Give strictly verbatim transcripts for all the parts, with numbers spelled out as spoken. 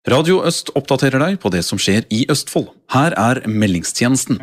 Radio Øst oppdaterer deg på det som skjer i Østfold. Her er meldingstjenesten.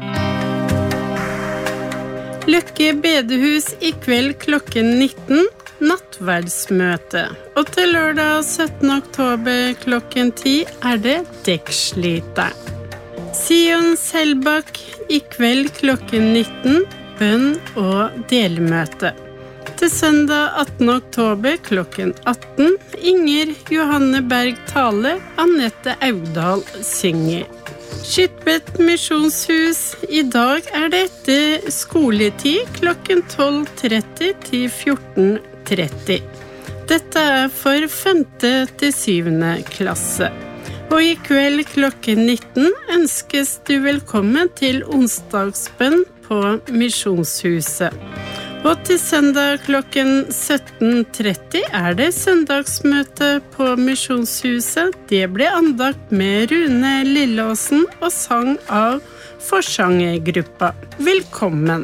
Løkke bedehus i kveld klokken nitten, nattverdsmøte. Og til lørdag syttende oktober klokken ti er det dekksliter. Sion Selbakk i kveld klokken nitten, bønn og delmøte. Til søndag attende oktober klokken atten, Inger Johanne Berg Tale, Annette Audal synger. Skytbet misjonshus, i dag er det etter skoletid klokken tolv tretti til fjorten tretti. Dette er for femte til syvende klasse. Og i kveld klokken nitten ønskes du velkommen til onsdagsbønn på misjonshuset. Og til søndag klokken sytten tretti er det søndagsmøte på misjonshuset. Det ble andakt med Rune Lilleåsen og sang av forsangergruppa. Velkommen!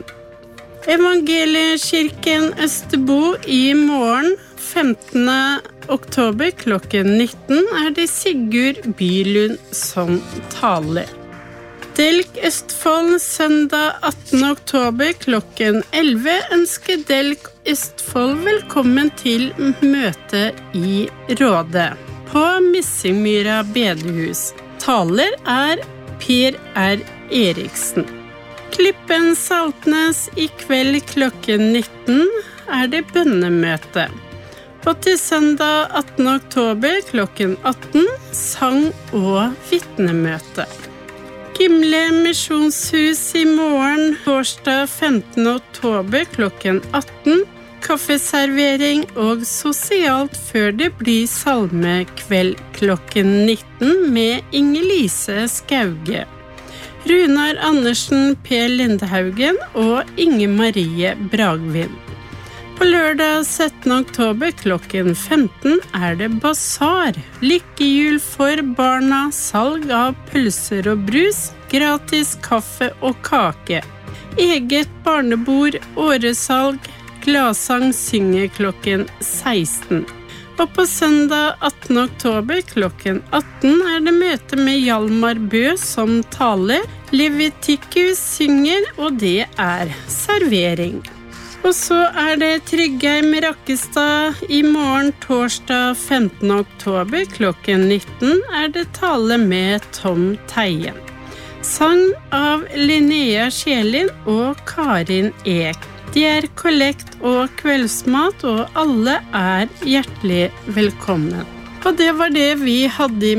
Evangeliekirken Østerbo i morgen femtende oktober klokken nitten er det Sigurd Bylund som taler. Delk Østfold søndag attende oktober klokken elleve ønsker Delk Østfold velkommen til møte i Rådet på Missingmyra bedehus. Taler er Per R. Eriksen. Klippen Saltnes i kveld klokken nitten er det bønnemøte. Og til søndag attende oktober klokken atten sang og vitnemøte. Gimle misjonshus i morgen, torsdag femtende oktober klokken atten, kaffeservering og sosialt før det blir salmekveld klokken nitten med Inge-Lise Skauge. Runar Andersen, Per Lindehaugen og Inge Marie Bragvin. På lørdag syttende oktober klokken femten er det basar, lykkehjul for barna, salg av pølser og brus, gratis kaffe og kake, eget barnebord, åresalg, gladsang synger klokken seksten. Og på søndag attende oktober klokken atten er det møte med Hjalmar Bø som taler, Leviticus synger, og det er servering. Og så er det Tryggheim Rakkestad i morgen, torsdag femtende oktober klokken nitten er det tale med Tom Teien. Sang av Linnea Kjelin og Karin Ek. De er kollekt og kveldsmat, og alle er hjertelig velkommen. Og det var det vi hadde i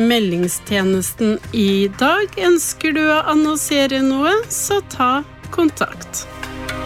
meldingstjenesten i dag. Ønsker du å annonsere noe, så ta kontakt.